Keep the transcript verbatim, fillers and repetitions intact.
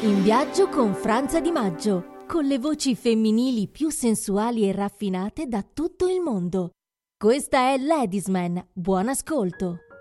In viaggio con Franza Di Maggio, con le voci femminili più sensuali e raffinate da tutto il mondo. Questa è Ladies Man. Buon ascolto.